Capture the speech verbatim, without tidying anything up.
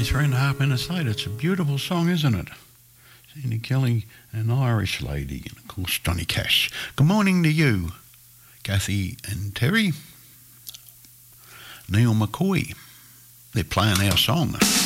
three and a half minutes later. It's a beautiful song, isn't it? Tina Kelly, an Irish lady, and of course Johnny Cash. Good morning to you, Kathy and Terry. Neil McCoy. They're playing our song.